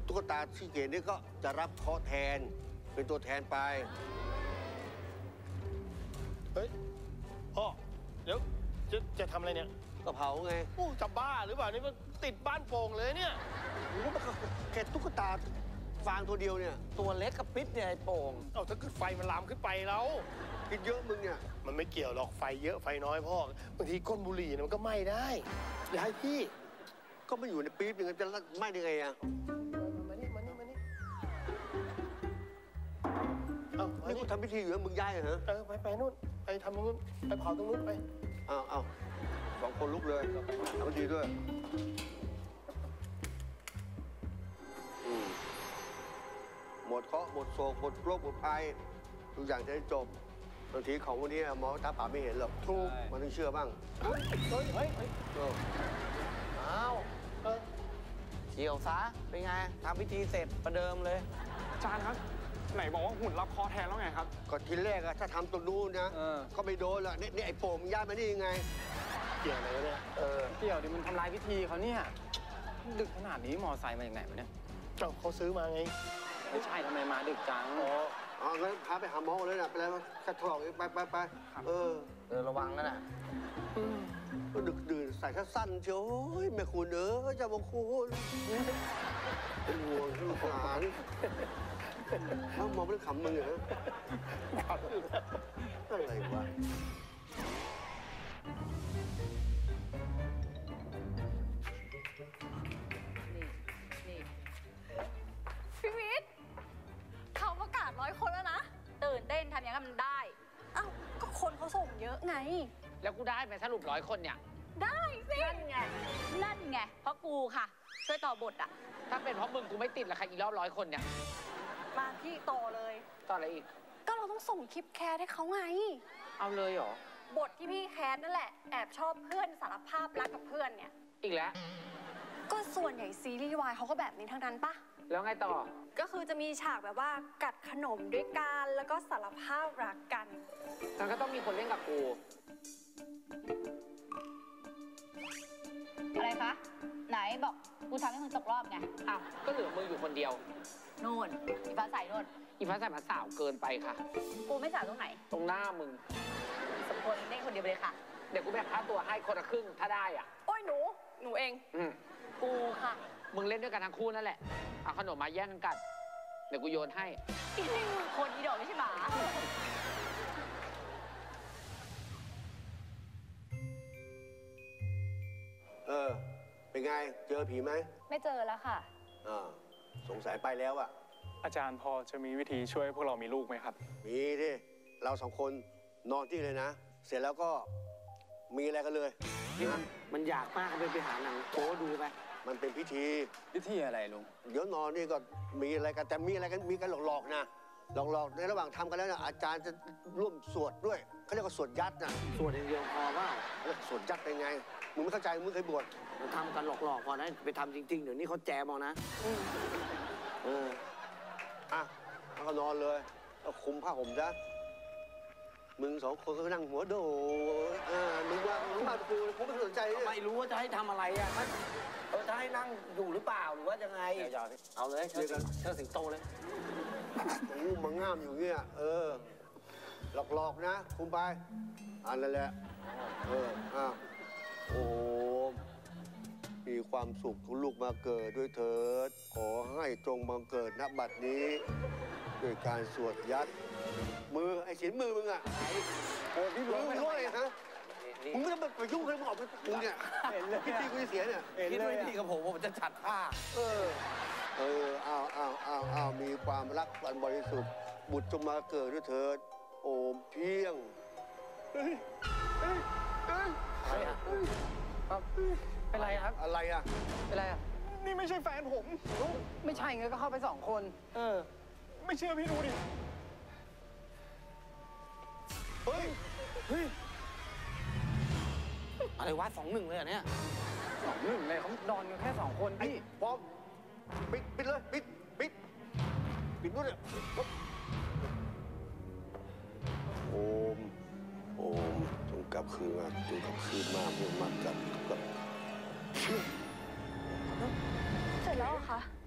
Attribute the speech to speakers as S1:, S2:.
S1: ตุ๊กตาที่เกศนี่ก็จะรับเคราะห์แทนเป็นตัวแทนไป
S2: เฮ้ยพ่อเดี๋ยวจะทำอะไรเนี่ย
S1: กระเผาไง
S2: โอ้จะบ้าหรือเปล่านี่มันติดบ้านโป่งเลยเนี่ย
S1: โอ้แค่ตุ๊กตาฟางตัวเดียวเนี่ย
S3: ตัวเล็กกับปิดเนี่ยไอ้โป่ง
S2: เอาถ้าเกิดไฟมันลามขึ้นไปแล้ว
S1: กินเยอะมึงเนี่ย
S2: มันไม่เกี่ยวหรอกไฟเยอะไฟน้อยพ่อบางทีก้นบุหรี่มันก็ไหม้ได้อย่าให้พี่
S1: ก็ไม่อยู่ในปี๊บอย่างนั้นจะไหม้ได้ไงอะ
S2: มานี่
S1: นี่กูทำพิธีอยู่แล้วมึงย้ายเหรอ
S2: ไปนู่นไปทำตรงนู้นไปเผาตรงนู้นไป
S1: เอาสองคนลุกเลยทำพิธีด้วยหมดเคราะห์หมดโศกหมดโรคหมดภัยทุกอย่างจะได้จบบางทีของวันนี้มองตาป่าไม่เห็นหรอก
S2: ถูก
S1: มันต้องเชื่อบ้าง
S3: เฮ้ยอ้าวเขียวซะเป็นไงทำพิธีเสร็จประเดิมเลย
S4: อาจารย์ครับไหนบอกว่าหุ่นรับคอแทนแล้วไงครับ
S1: ก็ทีแรกอะถ้าทำตรงนู้นนะก็ไม่โดนละนี่ไอ้โป่งย้ายมานี่ยังไง
S2: เกี่ยวอะไรเนี่ย
S4: เกี่ยวดิมันทำลายพิธีเขาเนี่ยดึกขนาดนี้มอไซค์มาจากไหนวะเนี่ย
S2: เขาซื้อมาไง
S4: ไม่ใช่ทำไมมาดึกจัง
S1: งั้นพาไปหาหมอเลยนะไปแล้วแค่ถลอกไป
S3: ระวังนั่นน่ะ
S1: ก็ดึกดื่นใส่สั้นเชียวแม่คุณเจ้าบงคุณเป็นห่วงลูกหลานมองไม่ได้ขำมึงเหรออะไรวะ
S5: พี่วิทย์เขาประกาศ100 คนแล้วนะ
S6: ตื่นเต้นทำอย่างนั้นมันได้
S5: อ้าวก็คนเขาส่งเยอะไง
S3: แล้วกูได้ไหมสรุป100 คนเนี่ย
S5: ได้สิ
S6: นั่นไงเพราะกูค่ะช่วยต่อบทอ่ะ
S3: ถ้าเป็นเพราะมึงกูไม่ติดละใครอีกรอบ100 คนเนี่ย
S5: มาพี่ต่อเลย
S3: ต่ออะไรอีก
S5: ก็เราต้องส่งคลิปแคสให้เขาไง
S3: เอาเลยเหร
S5: อบทที่พี่แคสนั่นแหละแอบชอบเพื่อนสารภาพรักกับเพื่อนเนี่ย
S3: อีกแล้ว
S5: ก็ส่วนใหญ่ซีรีส์วายเขาก็แบบนี้ทั้งนั้นปะ
S3: แล้วไงต่อ
S5: ก็คือจะมีฉากแบบว่ากัดขนมด้วยกันแล้วก็สารภาพรักกัน
S3: มันก็ต้องมีคนเล่นกับกู
S6: อะไรคะไหนบอกกูทำให้มึงตกรอบไง
S3: อ้าวก็เหลือมึงอยู่คนเดียว
S6: นู่นอีฟ้าใสนู่น
S3: อีฟ้าใสมาสาวเกินไปค่ะ
S6: กูไม่สาวตรงไหน
S3: ตรงหน้ามึง
S6: สมควรเล่นคนเดียวไปเลยค่ะ
S3: เดี๋ยวกูแบ่งค่าตัวให้คนละครึ่งถ้าได้อ่ะ
S5: โอ้ยหนูเอง
S6: กูค่ะ
S3: มึงเล่นด้วยกันทั้งคู่นั่นแหละเอาขนมมาแย่งกันเดี๋ยวกูโยนให้
S6: คนอีดอกไม่ใช่หมา
S1: เป็นไงเจอผีไหม
S5: ไม่เจอแล้วค่ะ
S1: สงสัยไปแล้วอะ
S4: อาจารย์พอจะมีวิธีช่วยพวกเรามีลูกไหมครับ
S1: มีที่เรา2 คนนอนที่เลยนะเสร็จแล้วก็มีอะไรกันเลย
S3: มันอยากมากไปหาหนังโป๊ดูไป
S1: มันเป็นพิธี
S4: อะไรลุง
S1: เดี๋ยวนอนนี่ก็มีอะไรกันแต่มีอะไรกันมีกันหลอกๆนะหลอกในระหว่างทำกันแล้วนะอาจารย์จะร่วมสวดด้วยเขาเรียกว่าสวดยัดนะ
S3: สวดอย่างเดียวพอว่า
S1: แล้วสวดยัดเป็นไงมึงไม่เข้าใจมึงเคยบวช
S3: ทำกันหลอกๆพอนะไปทำจริงๆเดี๋ยวนี้เขาแจมเอานะ
S1: แล้วก็นอนเลยแล้วคุมผ้าห่มซะมึง2 คนก็นั่งหัวโดมึงว่ากูไม่สนใจ
S3: ไม่รู้ว่าจะให้ทำอะไรอ่ะจะให้นั่งอยู่หรือเปล่าหรือว่ายังไงเอาเลยเชิญสิงโตเลย
S1: มึงง่ามอยู่เงี้ยหลอกนะคุมไปนั่นแหละโอ้มีความสุขทุกลูกมาเกิดด้วยเถิดขอให้จงบังเกิดณบัดนี้ด้วยการสวดยัดมือไอ้สินมือมึงอ่ะโอ้พี่รู้เลยฮะมึงไม่ต้องไปยุ่งเลยมึงออกไปกูเนี่ยพี่ตีกูจะเสียเนี่ย
S3: คิดไม่ดีกับผมจะฉัดผ้า
S1: เอามีความรักอันบริสุทธิ์บุตรจงมาเกิดด้วยเถิดโอมเพียง
S3: เป็นไรครับ
S1: อะไรอ่ะ
S3: เป็นไรอ่ะ
S4: นี่ไม่ใช่แฟนผม
S3: ไม่ใช่ไงก็เข้าไป2 คน
S4: ไม่เชื่อพี่ดูดิ
S1: เฮ้ย
S3: อะไรวะ2-1เลยอ่ะเนี่ย
S4: 2-1เลยเขานอนกันแค่2 คนพี่
S1: พร้อมปิดเลยปิดนู่นเนี่ยโอมจงกลับคืนมาเพื่อมากับ
S5: เสร็จแล้วเหรอคะ